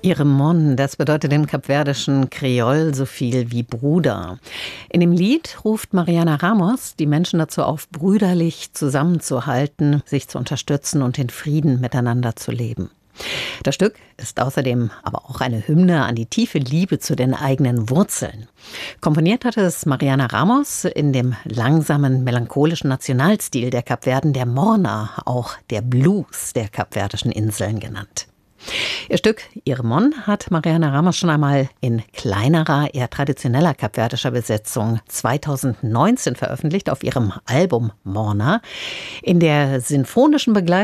Iremon, das bedeutet im kapverdischen Kreol so viel wie Bruder. In dem Lied ruft Mariana Ramos die Menschen dazu auf, brüderlich zusammenzuhalten, sich zu unterstützen und in Frieden miteinander zu leben. Das Stück ist außerdem aber auch eine Hymne an die tiefe Liebe zu den eigenen Wurzeln. Komponiert hatte es Mariana Ramos in dem langsamen, melancholischen Nationalstil der Kapverden, der Morna, auch der Blues der kapverdischen Inseln genannt. Ihr Stück Iremon hat Mariana Ramos schon einmal in kleinerer, eher traditioneller kapverdischer Besetzung 2019 veröffentlicht auf ihrem Album Morna. In der sinfonischen Begleitung